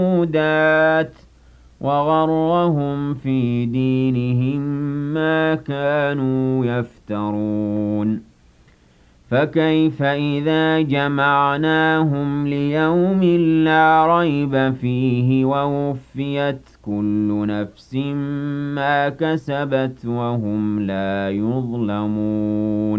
معدودات وغرهم في دينهم ما كانوا يفترون فكيف إذا جمعناهم ليوم لا ريب فيه ووفيت كل نفس ما كسبت وهم لا يظلمون